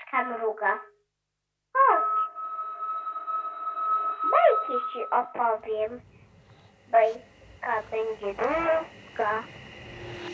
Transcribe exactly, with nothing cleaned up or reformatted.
bajeczka mruga. Chodź. Bajki ci opowiem. Bajka będzie długa.